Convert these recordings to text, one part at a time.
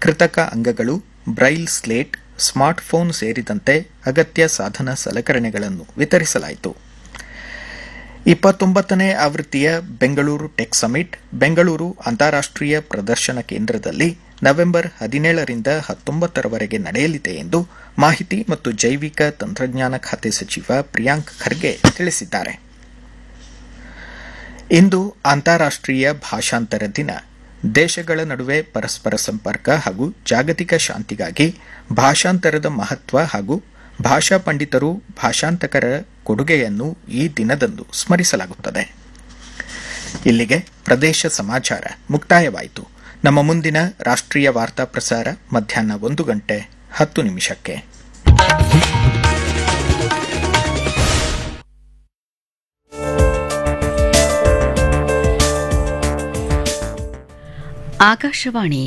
ಕೃತಕ ಅಂಗಗಳು, Braille slate, smartphone ಸೇರಿದಂತೆ ಅಗತ್ಯ ಸಾಧನ ಸಲಕರಣೆಗಳನ್ನು ವಿತರಿಸಲಾಯಿತು. 29ನೇ ಆವೃತ್ತಿಯ ಬೆಂಗಳೂರು ಟೆಕ್ ಸಮಿಟ್ ಬೆಂಗಳೂರು ಅಂತಾರಾಷ್ಟೀಯ ಪ್ರದರ್ಶನ ಕೇಂದ್ರದಲ್ಲಿ ನವೆಂಬರ್ 17ರಿಂದ 19ರವರೆಗೆ ನಡೆಯಲಿದೆ ಎಂದು ಮಾಹಿತಿ ಮತ್ತು ಜೈವಿಕ ತಂತ್ರಜ್ಞಾನ ಖಾತೆ ಸಚಿವ ಪ್ರಿಯಾಂಕ್ ಖರ್ಗೆ ತಿಳಿಸಿದ್ದಾರೆ. ಇಂದು ಅಂತಾರಾಷ್ಟೀಯ ಭಾಷಾಂತರ ದಿನ. ದೇಶಗಳ ನಡುವೆ ಪರಸ್ಪರ ಸಂಪರ್ಕ ಹಾಗೂ ಜಾಗತಿಕ ಶಾಂತಿಗಾಗಿ ಭಾಷಾಂತರದ ಮಹತ್ವ ಹಾಗೂ ಭಾಷಾ ಪಂಡಿತರು, ಭಾಷಾಂತಕರ ಕೊಡುಗೆಯನ್ನು ಈ ದಿನದಂದು ಸ್ಮರಿಸಲಾಗುತ್ತದೆ. ಇಲ್ಲಿಗೆ ಪ್ರದೇಶ ಸಮಾಚಾರ ಮುಕ್ತಾಯವಾಯಿತು. ನಮ್ಮ ಮುಂದಿನ ರಾಷ್ಟ್ರೀಯ ವಾರ್ತಾ ಪ್ರಸಾರ ಮಧ್ಯಾಹ್ನ 1:10 ಆಕಾಶವಾಣಿ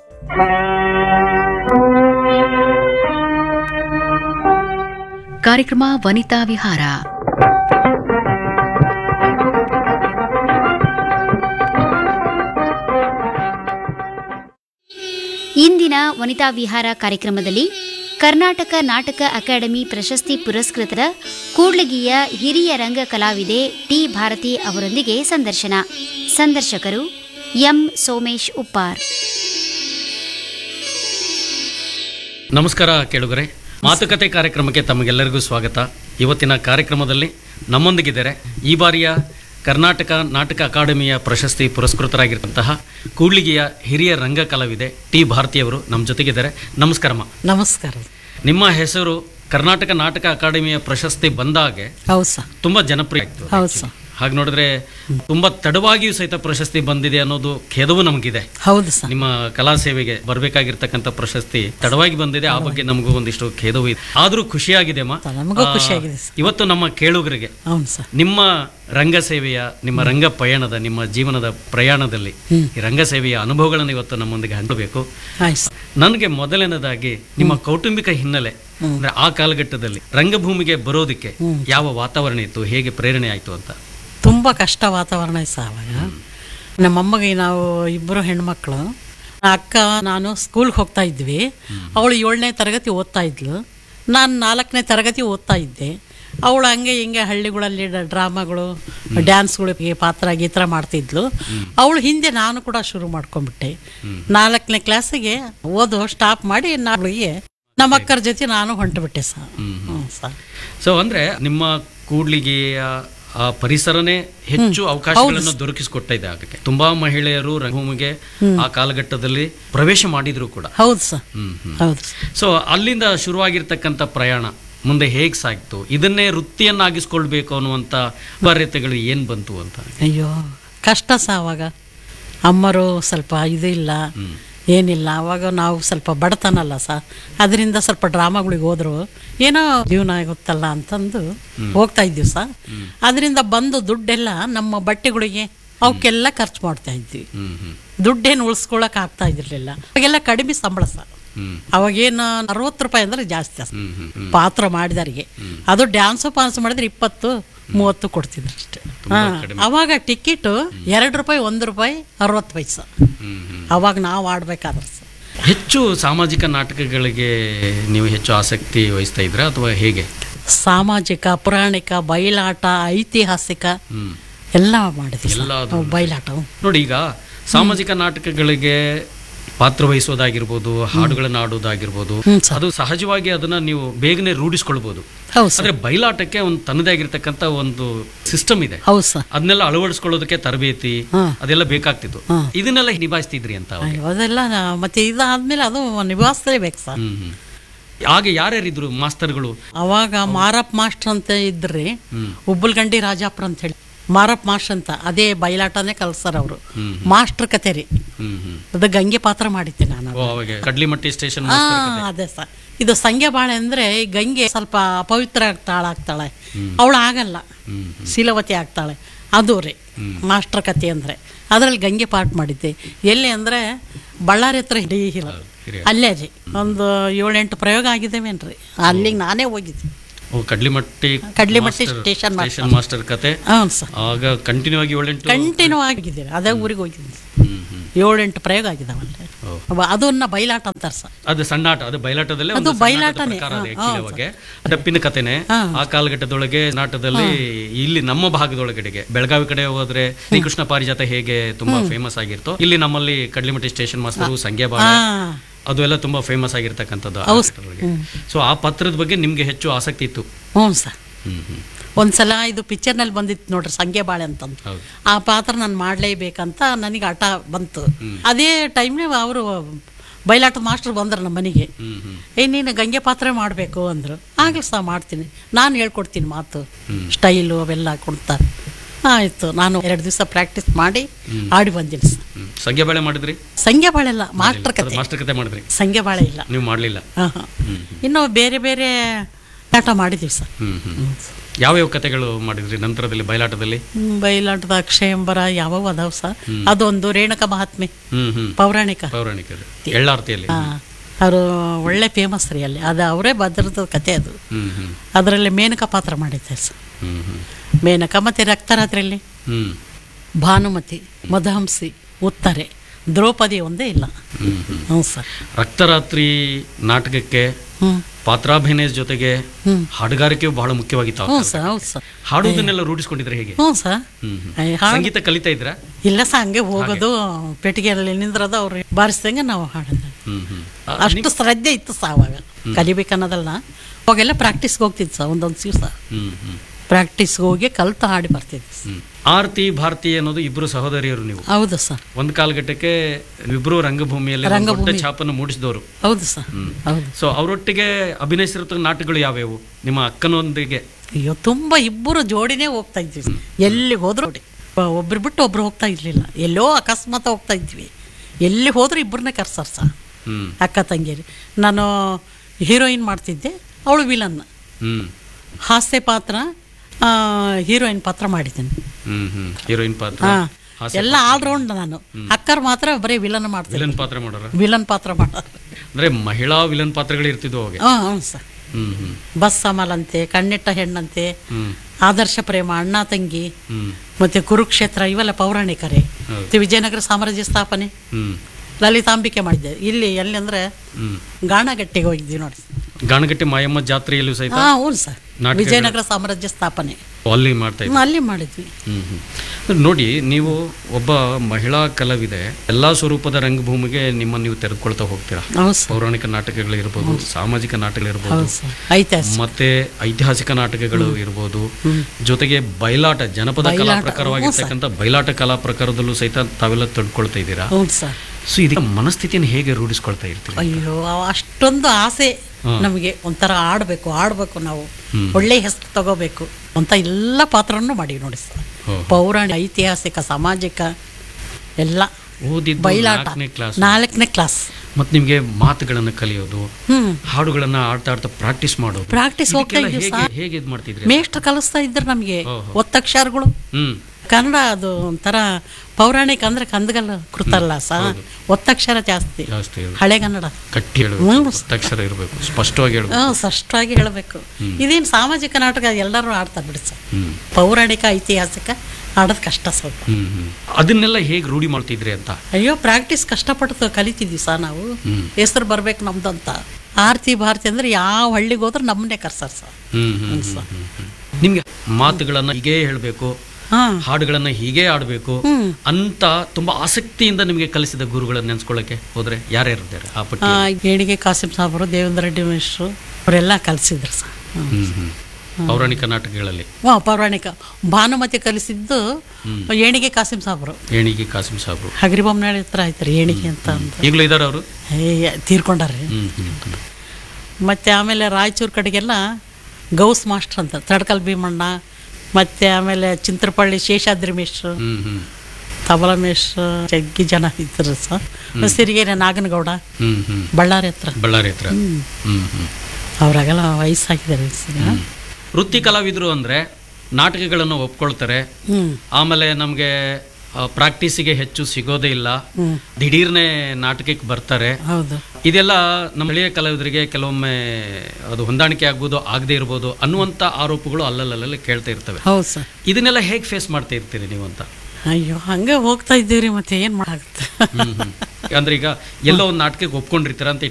ಕಾರ್ಯಕ್ರಮ ವನಿತಾ ವಿಹಾರ. ಇಂದಿನ ವನಿತಾ ವಿಹಾರ ಕಾರ್ಯಕ್ರಮದಲ್ಲಿ ಕರ್ನಾಟಕ ನಾಟಕ ಅಕಾಡೆಮಿ ಪ್ರಶಸ್ತಿ ಪುರಸ್ಕೃತರ ಕೂಡ್ಲಿಗಿಯ ಹಿರಿಯ ರಂಗ ಕಲಾವಿದೆ ಟಿ ಭಾರತಿ ಅವರೊಂದಿಗೆ ಸಂದರ್ಶನ. ಸಂದರ್ಶಕರು ಎಂ ಸೋಮೇಶ್ ಉಪ್ಪಾರ್. ನಮಸ್ಕಾರ ಕೇಳುಗರೆ, ಮಾತುಕತೆ ಕಾರ್ಯಕ್ರಮಕ್ಕೆ ತಮಗೆಲ್ಲರಿಗೂ ಸ್ವಾಗತ. ಇವತ್ತಿನ ಕಾರ್ಯಕ್ರಮದಲ್ಲಿ ನಮ್ಮೊಂದಿಗಿದ್ದಾರೆ ಈ ಬಾರಿಯ ಕರ್ನಾಟಕ ನಾಟಕ ಅಕಾಡೆಮಿಯ ಪ್ರಶಸ್ತಿ ಪುರಸ್ಕೃತರಾಗಿರ್ತಂತಹ ಕೂಡ್ಲಿಗಿಯ ಹಿರಿಯ ರಂಗ ಕಲಾವಿದೆ ಟಿ ಭಾರತಿಯವರು ನಮ್ಮ ಜೊತೆಗಿದ್ದಾರೆ. ನಮಸ್ಕಾರಮ್ಮ. ನಮಸ್ಕಾರ. ನಿಮ್ಮ ಹೆಸರು ಕರ್ನಾಟಕ ನಾಟಕ ಅಕಾಡೆಮಿಯ ಪ್ರಶಸ್ತಿ ಬಂದಾಗೆ ತುಂಬಾ ಜನಪ್ರಿಯ ಆಯಿತು. ಹಾಗೆ ನೋಡಿದ್ರೆ ತುಂಬಾ ತಡವಾಗಿಯೂ ಸಹಿತ ಪ್ರಶಸ್ತಿ ಬಂದಿದೆ ಅನ್ನೋದು ಖೇದವೂ ನಮಗಿದೆ. ಹೌದು ಸರ್. ನಿಮ್ಮ ಕಲಾ ಸೇವೆಗೆ ಬರಬೇಕಾಗಿರ್ತಕ್ಕಂಥ ಪ್ರಶಸ್ತಿ ತಡವಾಗಿ ಬಂದಿದೆ. ಆ ಬಗ್ಗೆ ನಮಗೂ ಒಂದಿಷ್ಟು ಖೇದವೂ ಇದೆ. ಆದ್ರೂ ಖುಷಿಯಾಗಿದೆ ಅಮ್ಮ. ಇವತ್ತು ನಮ್ಮ ಕೇಳುಗರಿಗೆ ನಿಮ್ಮ ರಂಗ ಸೇವೆಯ, ನಿಮ್ಮ ರಂಗ ಪಯಣದ, ನಿಮ್ಮ ಜೀವನದ ಪ್ರಯಾಣದಲ್ಲಿ ಈ ರಂಗ ಸೇವೆಯ ಅನುಭವಗಳನ್ನು ಇವತ್ತು ನಮ್ಮೊಂದಿಗೆ ಹಂಚಬೇಕು. ನನಗೆ ಮೊದಲನೇದಾಗಿ ನಿಮ್ಮ ಕೌಟುಂಬಿಕ ಹಿನ್ನೆಲೆ, ಅಂದ್ರೆ ಆ ಕಾಲಘಟ್ಟದಲ್ಲಿ ರಂಗಭೂಮಿಗೆ ಬರೋದಕ್ಕೆ ಯಾವ ವಾತಾವರಣ ಇತ್ತು, ಹೇಗೆ ಪ್ರೇರಣೆ ಆಯ್ತು ಅಂತ? ತುಂಬ ಕಷ್ಟ ವಾತಾವರಣ ಇತ್ತು ಆವಾಗ. ನಮ್ಮಮ್ಮಗೆ ನಾವು ಇಬ್ಬರು ಹೆಣ್ಮಕ್ಳು, ಅಕ್ಕ ನಾನು ಸ್ಕೂಲ್ಗೆ ಹೋಗ್ತಾ ಇದ್ವಿ. ಅವಳು 7ನೇ ತರಗತಿ ಓದ್ತಾ ಇದ್ಲು, ನಾನು 4ನೇ ತರಗತಿ ಓದ್ತಾ ಇದ್ದೆ. ಅವಳು ಹಂಗೆ ಹಿಂಗೆ ಹಳ್ಳಿಗಳಲ್ಲಿ ಡ್ರಾಮಾಗಳು, ಡ್ಯಾನ್ಸ್ಗಳಿಗೆ ಪಾತ್ರ ಗೀತ್ರ ಮಾಡ್ತಿದ್ಲು. ಅವಳು ಹಿಂದೆ ನಾನು ಕೂಡ ಶುರು ಮಾಡ್ಕೊಂಡ್ಬಿಟ್ಟೆ. 4ನೇ ಕ್ಲಾಸಿಗೆ ಓದೋ ಸ್ಟಾಪ್ ಮಾಡಿ ನಾಳಿಗೆ ನಮ್ಮ ಅಕ್ಕರ ಜೊತೆ ನಾನು ಹೊಂಟುಬಿಟ್ಟೆ ಸರ್. ಸೊ ಅಂದ್ರೆ ನಿಮ್ಮ ಕೂಡ್ಲಿಗೆಯ ಆ ಪರಿಸರನೇ ಹೆಚ್ಚು ಅವಕಾಶಗಳನ್ನು ದೊರಕಿಸಿಕೊಟ್ಟ ಇದೆ. ಆಗಕ್ಕೆ ತುಂಬಾ ಮಹಿಳೆಯರು ರಂಗಭೂಮಿಗೆ ಆ ಕಾಲಘಟ್ಟದಲ್ಲಿ ಪ್ರವೇಶ ಮಾಡಿದ್ರು ಕೂಡ. ಹೌದು ಸರ್. ಸೊ ಅಲ್ಲಿಂದ ಶುರುವಾಗಿರ್ತಕ್ಕಂಥ ಪ್ರಯಾಣ ಮುಂದೆ ಹೇಗೆ ಸಾಗಿತು? ಇದನ್ನೇ ವೃತ್ತಿಯನ್ನಾಗಿಸ್ಕೊಳ್ಬೇಕು ಅನ್ನುವಂಥ ಅನಿವಾರ್ಯತೆಗಳು ಏನ್ ಬಂತು ಅಂತ? ಅಯ್ಯೋ ಕಷ್ಟ ಸಹ. ಅವಾಗ ಅಮ್ಮರು ಸ್ವಲ್ಪ ಇದು ಇಲ್ಲ, ಏನಿಲ್ಲ. ಅವಾಗ ನಾವು ಸ್ವಲ್ಪ ಬಡತನಲ್ಲ ಸರ್, ಅದರಿಂದ ಸ್ವಲ್ಪ ಡ್ರಾಮಾಗಳಿಗೆ ಹೋದ್ರು ಏನೋ ಜೀವನ ಆಗುತ್ತಲ್ಲ ಅಂತಂದು ಹೋಗ್ತಾ ಇದ್ದೀವಿ ಸರ್. ಅದರಿಂದ ಬಂದು ದುಡ್ಡೆಲ್ಲ ನಮ್ಮ ಬಟ್ಟೆಗಳಿಗೆ ಅವಕ್ಕೆಲ್ಲ ಖರ್ಚು ಮಾಡ್ತಾ ಇದ್ವಿ. ದುಡ್ಡೇನು ಉಳಿಸ್ಕೊಳಕ್ ಆಗ್ತಾ ಇದ್ದಿರ್ಲಿಲ್ಲ. ಅವಾಗೆಲ್ಲ ಕಡಿಮೆ ಸಂಬಳ ಸರ್. ಅವಾಗೇನು 60 ರೂಪಾಯಿ ಅಂದ್ರೆ ಜಾಸ್ತಿ ಪಾತ್ರ ಮಾಡಿದರಿಗೆ. ಅದು ಡ್ಯಾನ್ಸು ಪಾನ್ಸು ಮಾಡಿದ್ರೆ 20-30 ಕೊಡ್ತಿದ್ರು ಅಷ್ಟೇ. ಅವಾಗ ಟಿಕೆಟ್ 2 ರೂಪಾಯಿ, 1 ರೂಪಾಯಿ 60 ಪೈಸೆ. ಅವಾಗ ನಾವು ಆಡ್ಬೇಕಾದ್ರೆ ಸರ್. ಹೆಚ್ಚು ಸಾಮಾಜಿಕ ನಾಟಕಗಳಿಗೆ ನೀವು ಹೆಚ್ಚು ಆಸಕ್ತಿ ವಹಿಸ್ತಾ ಇದ್ರ ಅಥವಾ ಹೇಗೆ? ಸಾಮಾಜಿಕ, ಪುರಾಣಿಕ, ಬಯಲಾಟ, ಐತಿಹಾಸಿಕ ಎಲ್ಲ ಮಾಡಿದ್ವಿ. ಬಯಲಾಟ ನೋಡಿ, ಈಗ ಸಾಮಾಜಿಕ ನಾಟಕಗಳಿಗೆ ಪಾತ್ರ ವಹಿಸೋದಾಗಿರ್ಬೋದು, ಹಾಡುಗಳನ್ನ ಆಡೋದಾಗಿರ್ಬೋದು, ಅದು ಸಹಜವಾಗಿ ಅದನ್ನ ನೀವು ಬೇಗನೆ ರೂಢಿಸ್ಕೊಳ್ಬಹುದು. ಆದ್ರೆ ಬಯಲಾಟಕ್ಕೆ ಒಂದು ತನ್ನದೇ ಆಗಿರ್ತಕ್ಕಂಥ ಒಂದು ಸಿಸ್ಟಮ್ ಇದೆ. ಅದನ್ನೆಲ್ಲ ಅಳವಡಿಸ್ಕೊಳ್ಳೋದಕ್ಕೆ ತರಬೇತಿ ಅದೆಲ್ಲ ಬೇಕಾಗ್ತಿತ್ತು. ಇದನ್ನೆಲ್ಲ ನಿಭಾಯಿಸ್ತಿದ್ರಿ ಅಂತ? ಅದೆಲ್ಲ ಮತ್ತೆ ಇದಾದ್ಮೇಲೆ ಅದು ನಿಭಾಯಿಸಲೇಬೇಕು ಸರ್. ಹಾಗೆ ಯಾರ್ಯಾರಿದ್ರು ಮಾಸ್ತರ್ಗಳು? ಅವಾಗ ಮಾರಪ್ಪ ಮಾಸ್ಟರ್ ಅಂತ ಇದ್ರಿ, ಉಬ್ಬಲ್ಗಂಡಿ ರಾಜಾಪುರ ಅಂತ ಹೇಳಿ ಮಾರಪ್ಪ ಮಾಸ್ಟರ್ ಅಂತ. ಅದೇ ಬಯಲಾಟನೇ ಕಲ್ಸರ್ ಅವರು. ಮಾಸ್ಟರ್ ಕತೆ ರೀ ಅದು. ಗಂಗೆ ಪಾತ್ರ ಮಾಡಿದ್ದೆ ನಾನು. ಕಡ್ಲಿಮಟ್ಟಿ ಸ್ಟೇಷನ್. ಅದೇ ಸರ್. ಇದು ಸಂಖ್ಯೆ ಬಾಳೆ ಅಂದ್ರೆ ಗಂಗೆ ಸ್ವಲ್ಪ ಅಪವಿತ್ರ ಆಗ್ತಾಳೆ, ಅವಳು ಆಗಲ್ಲ, ಶೀಲವತಿ ಆಗ್ತಾಳೆ. ಅದು ರೀ ಮಾಸ್ಟರ್ ಕತೆ ಅಂದ್ರೆ. ಅದರಲ್ಲಿ ಗಂಗೆ ಪಾಠ ಮಾಡಿದ್ದೆ. ಎಲ್ಲಿ ಅಂದ್ರೆ ಬಳ್ಳಾರಿ ಹತ್ರ ಹಿಡಿಯಿಲ್ಲ, ಅಲ್ಲೇ ರೀ ಒಂದು 7-8 ಪ್ರಯೋಗ ಆಗಿದ್ದೇವೇನ್ರಿ. ಅಲ್ಲಿಗೆ ನಾನೇ ಹೋಗಿದ್ದೆ. ಕಡ್ಲಿಮಟ್ಟಿ ಸ್ಟೇಷನ್ ಮಾಸ್ಟರ್ ಕತೆ. ಆಗ ಕಂಟಿನ್ಯೂ ಆಗಿ 7-8 ಕಂಟಿನ್ಯೂ ಆಗಿದ್ದೇನೆ. ಅದೇ ಊರಿಗೆ ಹೋಗಿದ್ದೀನಿ. 7-8 ಪ್ರಯೋಗ ಆಗಿದ್ದಾವಲ್ಲ. ಅದನ್ನ ಬಯಲಾಟ ಅಂತಾರೆ ಸರ್. ಅದು ಸಣ್ಣ ಆಟ, ಅದು ಬಯಲಾಟದಲ್ಲೇ ಅದು ಬಯಲಾಟನೇ. ಡಪ್ಪಿನ ಕಥೆನೆ. ಆ ಕಾಲಘಟ್ಟದೊಳಗೆ ನಾಟದಲ್ಲಿ ಇಲ್ಲಿ ನಮ್ಮ ಭಾಗದೊಳಗಡೆಗೆ ಬೆಳಗಾವಿ ಕಡೆ ಹೋದ್ರೆ ಶ್ರೀಕೃಷ್ಣ ಪಾರಿಜಾತ ಹೇಗೆ ತುಂಬಾ ಫೇಮಸ್ ಆಗಿರ್ತೋ, ಇಲ್ಲಿ ನಮ್ಮಲ್ಲಿ ಕಡ್ಲಿಮಟ್ಟಿ ಸ್ಟೇಷನ್ ಮಾಸ್ತರು, ಸಂಖ್ಯಾ ಬಾಳ, ಅದು ಎಲ್ಲ ತುಂಬಾ ಫೇಮಸ್ ಆಗಿರ್ತಕ್ಕಂಥದ್ದು. ಸೊ ಆ ಪತ್ರದ ಬಗ್ಗೆ ನಿಮ್ಗೆ ಹೆಚ್ಚು ಆಸಕ್ತಿ ಇತ್ತು? ಹ್ಞೂ ಸರ್. ಒಂದ್ಸಲ ಇದು ಪಿಕ್ಚರ್ನಲ್ಲಿ ಬಂದಿತ್ತು ನೋಡ್ರಿ, ಸಂಖ್ಯೆ ಬಾಳೆ ಅಂತಂದು. ಆ ಪಾತ್ರ ನಾನು ಮಾಡಲೇಬೇಕಂತ ನನಗೆ ಹಠ ಬಂತು. ಅದೇ ಟೈಮ್ನಾಗ ಅವರು ಬಯಲಾಟ ಮಾಸ್ಟರ್ ಬಂದ್ರು ನಮ್ಮ ಮನೆಗೆ. ನೀನು ಗಂಗೆ ಪಾತ್ರ ಮಾಡಬೇಕು ಅಂದರು. ಆಗಲಿ ಸಹ ಮಾಡ್ತೀನಿ, ನಾನು ಹೇಳ್ಕೊಡ್ತೀನಿ, ಮಾತು ಸ್ಟೈಲು ಅವೆಲ್ಲ ಕೊಡ್ತಾರೆ. ಆಯಿತು, ನಾನು 2 ದಿವಸ ಪ್ರಾಕ್ಟೀಸ್ ಮಾಡಿ ಆಡಿ ಬಂದಿನಿ ಸರ್. ಸಂಖ್ಯೆ ಬಾಳೆ ಮಾಡಿದ್ರಿ? ಸಂಖ್ಯೆ ಬಾಳೆ ಇಲ್ಲ, ಮಾಸ್ಟರ್ ಕತೆ ಮಾಡಿದ್ರಿ. ಸಂಖ್ಯೆ ಬಾಳೆ ಇಲ್ಲ, ನೀವು ಮಾಡಲಿಲ್ಲ. ಇನ್ನು ಬೇರೆ ಬೇರೆ ಆಟ ಮಾಡಿದ್ದೀವಿ ಸರ್. ಯಾವ್ಯಾವ ಕತೆಗಳು ಮಾಡಿದ್ರಿ ನಂತರದಲ್ಲಿ ಬಯಲಾಟದಲ್ಲಿ? ಬಯಲಾಟದ ಅಕ್ಷಯಂಬರ ಯಾವಾಗ ಅದಾವ ಸರ್. ಅದೊಂದು ರೇಣುಕ ಮಹಾತ್ಮೆ, ಪೌರಾಣಿಕ ಎಳ್ಳಾರ್ತಿಯಲ್ಲಿ ಅವರು ಒಳ್ಳೆ ಫೇಮಸ್ ರೀ ಅಲ್ಲಿ. ಅದು ಅವರೇ ಭದ್ರದ ಕತೆ ಅದು. ಅದರಲ್ಲಿ ಮೇನಕ ಪಾತ್ರ ಮಾಡಿದ್ದಾರೆ ಸರ್. ಮೇನಕ ಮತ್ತೆ ರಕ್ತರಾತ್ರಿಯಲ್ಲಿ ಭಾನುಮತಿ, ಮಧುಹಂಸಿ, ಉತ್ತರೆ, ದ್ರೌಪದಿ ಒಂದೇ ಇಲ್ಲ. ಹ್ಞೂ ಸರ್. ರಕ್ತರಾತ್ರಿ ನಾಟಕಕ್ಕೆ ಪಾತ್ರಾಭಿನಯ ಜೊತೆಗೆ ಹಾಡುಗಾರಿಕೆಯು ಬಹಳ ಮುಖ್ಯವಾಗಿತ್ತು. ಹಾಡುವುದನ್ನೆಲ್ಲ ರೂಢಿಸ್ಕೊಂಡಿದ್ರೆ ಹೇಗೆ? ಹ್ಞೂ ಸರ್. ಸಂಗೀತ ಕಲಿತಾ ಇದ್ರ? ಇಲ್ಲ ಸರ್, ಹಂಗೆ ಹೋಗೋದು ಪೆಟ್ಟಿಗೆಯಲ್ಲಿ ನಿಂದ್ರದ ಅವ್ರು ಬಾರಿಸಿದಂಗೆ ನಾವು ಹಾಡೋದು. ಅಷ್ಟು ಶ್ರದ್ಧೆ ಇತ್ತು ಸರ್ ಅವಾಗ. ಕಲಿಬೇಕನ್ನೋದಲ್ಲ, ಅವಾಗೆಲ್ಲ ಪ್ರಾಕ್ಟೀಸ್ಗೆ ಹೋಗ್ತಿದ್ದು ಸರ್. ಒಂದೊಂದು ದಿವಸ ಪ್ರಾಕ್ಟೀಸ್ಗೆ ಹೋಗಿ ಕಲ್ತು ಹಾಡಿ ಬರ್ತಿದ್ವಿ. ಆರತಿ ಭಾರತಿ ಅನ್ನೋದು ಇಬ್ರು ಸಹೋದರಿಯರು ನೀವು? ಹೌದು ಸರ್. ಒಂದ್ ಕಾಲಘಟ್ಟಕ್ಕೆ ಇಬ್ರು ರಂಗಭೂಮಿಯಲ್ಲಿ ದೊಡ್ಡ ಛಾಪನ್ನು ಮೂಡಿಸಿದವರು. ಹೌದು ಸರ್. ಹೌದು. ಸೊ ಅವರೊಟ್ಟಿಗೆ ಅಭಿನಯಿಸಿರೋ ನಾಟಕಗಳು ಯಾವ್ಯಾವು ನಿಮ್ಮ ಅಕ್ಕನೊಂದಿಗೆ? ಅಯ್ಯೋ, ತುಂಬಾ ಇಬ್ಬರು ಜೋಡಿನೇ ಹೋಗ್ತಾ ಇದ್ವಿ. ಎಲ್ಲಿ ಹೋದ್ರು ಒಬ್ರು ಬಿಟ್ಟು ಒಬ್ರು ಹೋಗ್ತಾ ಇರ್ಲಿಲ್ಲ. ಎಲ್ಲೋ ಅಕಸ್ಮಾತ್ ಹೋಗ್ತಾ ಇದ್ವಿ. ಎಲ್ಲಿ ಹೋದ್ರು ಇಬ್ಬರನ್ನೇ ಕರ್ಸಾರ ಸರ್, ಅಕ್ಕ ತಂಗಿಯರಿ. ನಾನು ಹೀರೋಯಿನ್ ಮಾಡ್ತಿದ್ದೆ, ಅವಳು ವಿಲನ್. ಹಾಸ್ಯ ಪಾತ್ರ, ಹೀರೋಯಿನ್ ಪಾತ್ರ ಮಾಡಿದ್ದೇನೆ. ಹೀರೋಯಿನ್ ಪಾತ್ರ ಎಲ್ಲ ಆಲ್ರೌಂಡ್. ನಾನು ಅಕ್ಕರ್ ಮಾತ್ರ ಬರೀ ವಿಲನ್ ಮಾಡ್ತೀನಿ. ವಿಲನ್ ಪಾತ್ರ ಮಾಡೋರು? ವಿಲನ್ ಪಾತ್ರ ಮಾಡೋರು ಅಂದ್ರೆ ಮಹಿಳಾ ವಿಲನ್ ಪಾತ್ರಗಳು ಇರ್ತಿದ್ವು ಅವಾಗ? ಹ್ಞೂ ಸರ್. ಬಸ್ ಸಮಲಂತೆ, ಕಣ್ಣಿಟ್ಟ ಹೆಣ್ಣಂತೆ, ಆದರ್ಶ ಪ್ರೇಮ, ಅಣ್ಣ ತಂಗಿ, ಮತ್ತೆ ಕುರುಕ್ಷೇತ್ರ, ಇವೆಲ್ಲ ಪೌರಾಣಿಕರೇ. ವಿಜಯನಗರ ಸಾಮ್ರಾಜ್ಯ ಸ್ಥಾಪನೆ, ಲಲಿತಾಂಬಿಕೆ ಮಾಡಿದ್ದೆ. ಇಲ್ಲಿ ಎಲ್ಲಿ ಅಂದ್ರೆ ಗಾಣಗಟ್ಟಿಗೆ ಹೋಗಿದ್ವಿ ನೋಡಿ. ಗಾಣಗಟ್ಟಿ ಮಾಯಮ್ಮ ಜಾತ್ರೆಯಲ್ಲೂ ಸಹಿತ? ಹ್ಞೂ ಸರ್. ವಿಜಯನಗರ ಸಾಮ್ರಾಜ್ಯ ಸ್ಥಾಪನೆ ಅಲ್ಲಿ ಮಾಡ್ತಾ ಇದ್ವಿ. ಅಲ್ಲಿ ಮಾಡಿದ್ವಿ. ನೋಡಿ, ನೀವು ಒಬ್ಬ ಮಹಿಳಾ ಕಲಾವಿದೆ, ಎಲ್ಲಾ ಸ್ವರೂಪದ ರಂಗಭೂಮಿಗೆ ನಿಮ್ಮನ್ನು ನೀವು ತೆರೆದುಕೊಳ್ತಾ ಹೋಗ್ತೀರಾ. ಪೌರಾಣಿಕ ನಾಟಕಗಳಿರ್ಬೋದು, ಸಾಮಾಜಿಕ ನಾಟಕಗಳಿರ್ಬೋದು, ಮತ್ತೆ ಐತಿಹಾಸಿಕ ನಾಟಕಗಳು ಇರ್ಬೋದು, ಜೊತೆಗೆ ಬಯಲಾಟ, ಜನಪದ ಕಲಾ ಪ್ರಕಾರವಾಗಿರ್ತಕ್ಕಂಥ ಬಯಲಾಟ ಕಲಾ ಪ್ರಕಾರದಲ್ಲೂ ಸಹಿತ ತಾವೆಲ್ಲ ತೊಡ್ಕೊಳ್ತಾ ಇದ್ದೀರಾ. ಸೊ ಇದಕ್ಕೆ ಮನಸ್ಥಿತಿಯನ್ನು ಹೇಗೆ ರೂಢಿಸ್ಕೊಳ್ತಾ ಇರ್ತೀವಿ? ಅಯ್ಯೋ, ಅಷ್ಟೊಂದು ಆಸೆ ನಮಗೆ. ಒಂಥರ ಆಡ್ಬೇಕು, ನಾವು ಒಳ್ಳೆ ಹೆಸರು ತಗೋಬೇಕು ಅಂತ ಎಲ್ಲ ಪಾತ್ರನೂ ಮಾಡಿ ನೋಡಿ ಸರ್. ಪೌರಾಣಿಕ, ಐತಿಹಾಸಿಕ, ಸಾಮಾಜಿಕ ಎಲ್ಲ. ಬಯಲಾಟ 4ನೇ ಕ್ಲಾಸ್. ಮತ್ತೆ ನಿಮ್ಗೆ ಮಾತುಗಳನ್ನ ಕಲಿಯೋದು, ಹಾಡುಗಳನ್ನ ಆಡ್ತಾ ಪ್ರಾಕ್ಟೀಸ್ ಮಾಡೋದು, ಪ್ರಾಕ್ಟೀಸ್ ಹೋಗ್ತಾ ಇದ್ವಿ. ಹೇಗೆ ಇದು ಮಾಡ್ತಿದ್ರಿ? ಮೇಷ್ಟ್ರು ಕಲಿಸ್ತಾ ಇದ್ರು ನಮ್ಗೆ ಒತ್ತಕ್ಷರಗಳು. ಕನ್ನಡ ಅದು ಒಂಥರ ಪೌರಾಣಿಕ ಅಂದ್ರೆ ಕಂದಗಲ್ಲ ಕೃತಲ್ಲ ಸರ್, ಒತ್ತಕ್ಷರ ಜಾಸ್ತಿ. ಹಳೆಗನ್ನಡ ಸ್ಪಷ್ಟವಾಗಿ ಹೇಳಬೇಕು. ಇದೇನು ಸಾಮಾಜಿಕ ನಾಟಕ ಎಲ್ಲರೂ ಆಡ್ತಾರೆ ಬಿಡಿ ಸರ್. ಪೌರಾಣಿಕ, ಐತಿಹಾಸಿಕ ಆಡೋದು ಕಷ್ಟ ಸ್ವಲ್ಪ. ಅದನ್ನೆಲ್ಲ ಹೇಗೆ ರೂಢಿ ಮಾಡ್ತಿದ್ರಿ ಅಂತ? ಅಯ್ಯೋ, ಪ್ರಾಕ್ಟೀಸ್ ಕಷ್ಟಪಟ್ಟು ಕಲಿತಿದ್ವಿ ಸರ್ ನಾವು. ಹೆಸರು ಬರ್ಬೇಕು ನಮ್ದು ಅಂತ. ಆರತಿ ಭಾರತಿ ಅಂದ್ರೆ ಯಾವ ಹಳ್ಳಿಗೆ ಹೋದ್ರೆ ನಮ್ಮನ್ನೇ ಕರ್ಸಾರ ಸರ್. ನಿಮ್ಗೆ ಮಾತುಗಳನ್ನ ಹೀಗೆ ಹೇಳ್ಬೇಕು, ಹಾಡುಗಳನ್ನ ಹೀಗೆ ಆಡ್ಬೇಕು ಅಂತ ತುಂಬಾ ಆಸಕ್ತಿಯಿಂದ ನಿಮಗೆ ಕಲಿಸಿದ ಗುರುಗಳನ್ನ ನೆನ್ಸ್ಕೊಳ್ಳಕ್ಕೆ ಹೋದ್ರೆ ಯಾರ್ಯಾರಿದ್ದಾರೆ ಆ ಪಟ್ಟಿ? ಏಣಿಗೆ ಕಾಸಿಂ ಸಾಬರು, ದೇವೇಂದ್ರ ರೆಡ್ಡಿ ಮೇಷ್ಟ್ರು, ಅವರೆಲ್ಲ ಕಲಿಸಿದ್ರು ಸರ್. ಪೌರಾಣಿಕ ನಾಟಕಗಳಲ್ಲಿ ಪೌರಾಣಿಕ ಭಾನುಮತಿ ಕಲಿಸಿದ್ದು ಏಣಿಗೆ ಕಾಸಿಂ ಸಾಬರು. ಏಣಿಗೆ ಕಾಸಿಂ ಸಾಬರು ಹಗರಿಬೊಮ್ಮನಹಳ್ಳಿ ಹತ್ರ ಆಯ್ತಾರೆ ಏಣಿಗೆ ಅಂತ. ಈಗಲೂ ಇದಾರೆ ಅವರು? ತೀರ್ಕೊಂಡಾರ್ರಿ. ಮತ್ತೆ ಆಮೇಲೆ ರಾಯಚೂರು ಕಡೆಗೆಲ್ಲ ಗೌಸ್ ಮಾಸ್ಟರ್ ಅಂತ, ತಡ್ಕಲ್ ಭೀಮಣ್ಣ, ಮತ್ತೆ ಆಮೇಲೆ ಚಿಂತ್ರಪಳ್ಳಿ ಶೇಷಾದ್ರಿ ಮೇಷ್ಟ್ರು, ತಬಲ ಮೇಷ್ಟ್ರು, ಜಗ್ಗಿ ಜನ ಇದ್ರು ಸರ್. ಸಿರಿಗೆರೆ ನಾಗನಗೌಡ, ಬಳ್ಳಾರಿ ಹತ್ರ. ಅವ್ರಾಗೆಲ್ಲ ವಯಸ್ಸಾಗಿದ್ದಾರೆ. ವೃತ್ತಿ ಕಲಾವಿದರು ಅಂದ್ರೆ ನಾಟಕಗಳನ್ನು ಒಪ್ಕೊಳ್ತಾರೆ, ಆಮೇಲೆ ನಮ್ಗೆ ಪ್ರಾಕ್ಟೀಸಿಗೆ ಹೆಚ್ಚು ಸಿಗೋದೇ ಇಲ್ಲ, ದಿಢೀರ್ನೆ ನಾಟಕಕ್ಕೆ ಬರ್ತಾರೆ. ಇದೆಲ್ಲ ನಮ್ಮ ಹಳೆಯ ಕಲಾವಿದರಿಗೆ ಕೆಲವೊಮ್ಮೆ ಅದು ಹೊಂದಾಣಿಕೆ ಆಗ್ಬೋದು, ಆಗದೆ ಇರ್ಬೋದು ಅನ್ನುವಂಥ ಆರೋಪಗಳು ಅಲ್ಲಲ್ಲೇ ಕೇಳ್ತಾ ಇರ್ತವೆ. ಇದನ್ನೆಲ್ಲ ಹೇಗೆ ಫೇಸ್ ಮಾಡ್ತಾ ಇರ್ತೀರಿ ನೀವು ಅಂತ? ಅಯ್ಯೋ, ಹಂಗೆ ಹೋಗ್ತಾ ಇದ್ದೀವ್ರಿ, ಮತ್ತೆ ಏನ್ ಮಾಡಾಗುತ್ತೆ. ಅಂದ್ರೆ ಈಗ ಎಲ್ಲೋ ಒಂದು ನಾಟಕಕ್ಕೆ ಒಪ್ಕೊಂಡಿರ್ತೀರ ಅಂತ